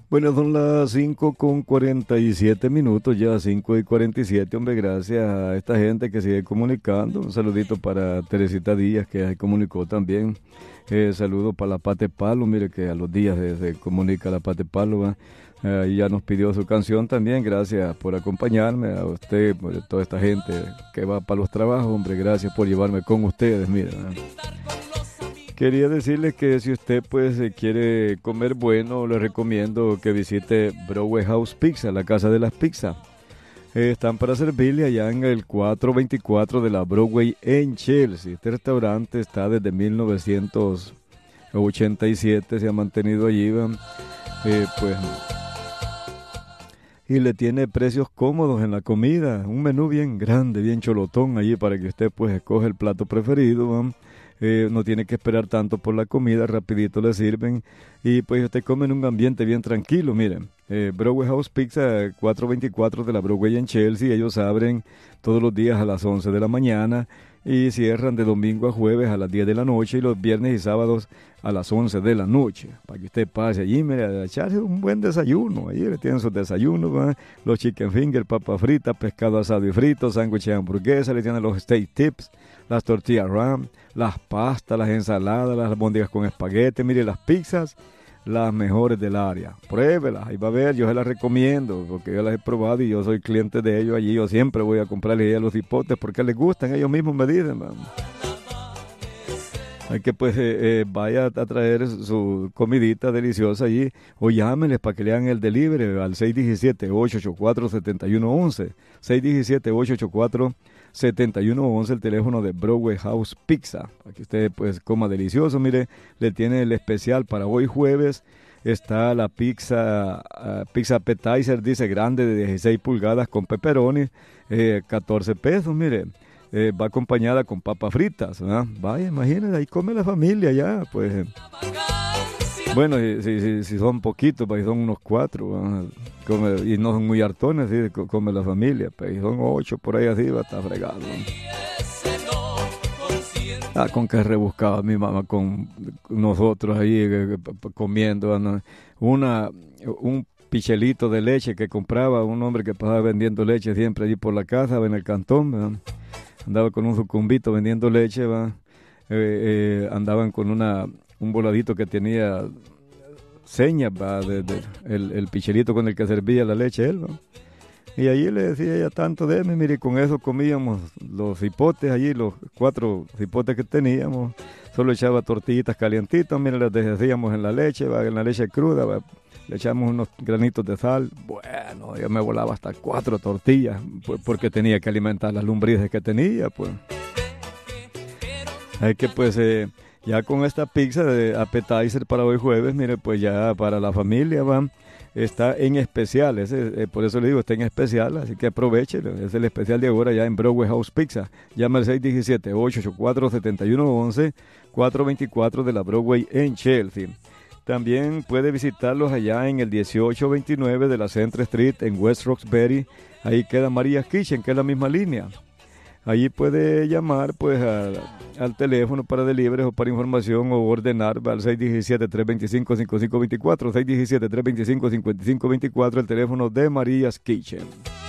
Bueno, son las 5:47 ya 5:47, hombre, gracias a esta gente que sigue comunicando. Un saludito para Teresita Díaz, que ahí comunicó también. Saludo para la Pate Palo, mire que a los días se comunica la Pate Palo, ¿va? Y ya nos pidió su canción también. Gracias por acompañarme, a usted, por toda esta gente que va para los trabajos, hombre, gracias por llevarme con ustedes, mira. Quería decirles que si usted pues quiere comer bueno, le recomiendo que visite Broadway House Pizza, la casa de las pizzas. Están para servirle allá en el 424 de la Broadway en Chelsea. Este restaurante está desde 1987, se ha mantenido allí, pues, y le tiene precios cómodos en la comida. Un menú bien grande, bien cholotón allí para que usted pues escoja el plato preferido, no tiene que esperar tanto por la comida, rapidito le sirven y pues usted come en un ambiente bien tranquilo. Miren, Broadway House Pizza 424 de la Broadway en Chelsea. Ellos abren todos los días a las 11 de la mañana y cierran de domingo a jueves a las 10 de la noche y los viernes y sábados a las 11 de la noche, para que usted pase allí, mire, a echarse un buen desayuno. Allí le tienen sus desayunos, ¿va? Los chicken finger, papa frita, pescado asado y frito, sándwich de hamburguesa, le tienen los steak tips, las tortillas ram, las pastas, las ensaladas, las albóndigas con espaguete, mire, las pizzas, las mejores del área. Pruébelas, ahí va a ver, yo se las recomiendo, porque yo las he probado y yo soy cliente de ellos allí. Yo siempre voy a comprarles a los hipotes porque les gustan, ellos mismos me dicen, man. Hay que pues vaya a traer su comidita deliciosa allí o llámenles para que le hagan el delivery al 617-884-7111. 617-884-7111, el teléfono de Broadway House Pizza, para que usted pues coma delicioso. Mire, le tiene el especial para hoy jueves. Está la pizza appetizer, dice, grande de 16 pulgadas con pepperoni, 14 pesos, mire. Va acompañada con papas fritas, ¿verdad? Vaya, imagínense, ahí come la familia ya, pues. Bueno, si son poquitos, pues son unos 4, y no son muy hartones, ¿sí? Come la familia, pues, y son 8 por ahí así, va a estar fregado, ¿no? Con que rebuscaba mi mamá con nosotros ahí comiendo, ¿no? Un pichelito de leche que compraba un hombre que pasaba vendiendo leche siempre allí por la casa, en el cantón, ¿verdad? Andaba con un sucumbito vendiendo leche, ¿va? Andaban con un voladito que tenía señas, ¿va? El pichelito con el que servía la leche él, ¿va? Y allí le decía ella tanto de mí, mire, con eso comíamos los hipotes allí, los 4 hipotes que teníamos. Solo echaba tortillitas calientitas, mire, las deshacíamos en la leche, ¿va? En la leche cruda, ¿va? Le echamos unos granitos de sal. Bueno, yo me volaba hasta 4 tortillas, pues, porque tenía que alimentar las lombrices que tenía, pues. Hay que, pues, ya con esta pizza de appetizer para hoy jueves, mire, pues ya para la familia, va, está en especial. Por eso le digo, está en especial, así que aprovechelo. Es el especial de ahora ya en Broadway House Pizza. Llama al 617-884-7111, 424 de la Broadway en Chelsea. También puede visitarlos allá en el 1829 de la Central Street en West Roxbury. Ahí queda Maria's Kitchen, que es la misma línea. Allí puede llamar pues al teléfono para delivery o para información o ordenar al 617-325-5524, 617-325-5524, el teléfono de Maria's Kitchen.